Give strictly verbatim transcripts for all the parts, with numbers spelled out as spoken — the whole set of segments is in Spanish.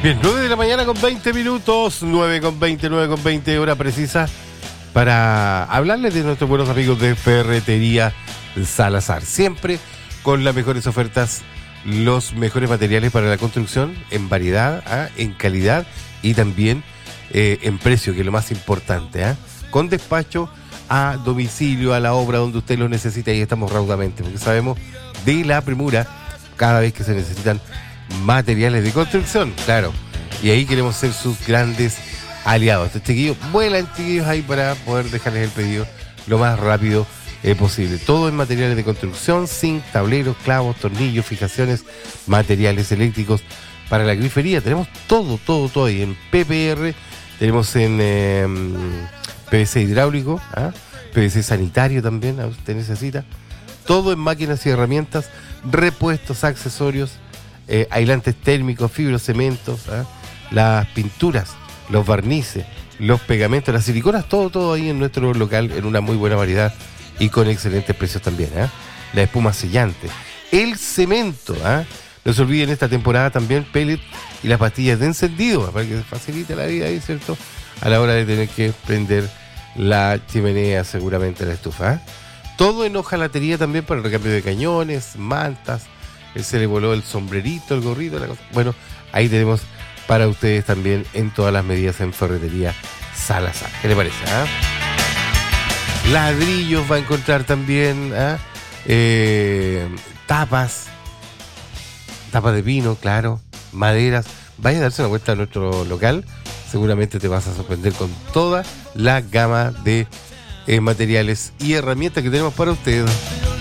Bien, nueve de la mañana con veinte minutos, nueve con veinte, nueve con veinte, hora precisa, para hablarles de nuestros buenos amigos de Ferretería Salazar. Siempre con las mejores ofertas, los mejores materiales para la construcción, en variedad, ¿ah? en calidad y también eh, en precio, que es lo más importante. ¿ah? Con despacho a domicilio, a la obra donde usted lo necesita, y estamos raudamente, porque sabemos de la premura cada vez que se necesitan materiales de construcción, claro, y ahí queremos ser sus grandes aliados. Estos chiquillos vuelan, chiquillos, ahí para poder dejarles el pedido lo más rápido eh, posible. Todo en materiales de construcción, zinc, tableros, clavos, tornillos, fijaciones, materiales eléctricos para la grifería. Tenemos todo, todo, todo ahí en P P R, tenemos en eh, P V C hidráulico, ¿ah? P V C sanitario también, ¿ah? Usted necesita. Todo en máquinas y herramientas, repuestos, accesorios, Eh, aislantes térmicos, fibrocementos, ¿eh? las pinturas, los barnices, los pegamentos, las siliconas, todo, todo ahí en nuestro local en una muy buena variedad y con excelentes precios también. ¿eh? La espuma sellante, el cemento, ¿eh? no se olviden esta temporada también pellet y las pastillas de encendido, para que se facilite la vida ahí, ¿cierto? A la hora de tener que prender la chimenea, seguramente la estufa. ¿eh? Todo en hojalatería también para el recambio de cañones, mantas. Él se le voló el sombrerito, el gorrito, la cosa. Bueno, ahí tenemos para ustedes también en todas las medidas en Ferretería Salazar. ¿Qué le parece? ¿Ah? Ladrillos va a encontrar también, ¿ah? eh, tapas, tapas de vino, claro, maderas. Vaya a darse una vuelta a nuestro local. Seguramente te vas a sorprender con toda la gama de eh, materiales y herramientas que tenemos para ustedes.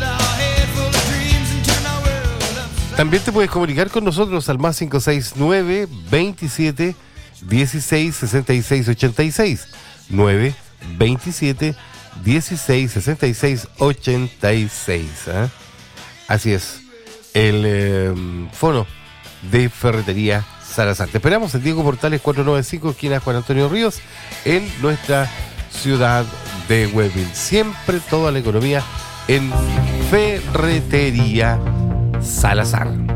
También te puedes comunicar con nosotros al más cinco seis nueve, veintisiete, dieciséis, sesenta y seis, ochenta y seis. nueve, veintisiete, dieciséis, sesenta y seis, ochenta y seis. ¿eh? Así es, el eh, fono de Ferretería Salazar. Te esperamos en Diego Portales cuatrocientos noventa y cinco, esquina Juan Antonio Ríos, en nuestra ciudad de Hueville. Siempre toda la economía en Ferretería Salazar.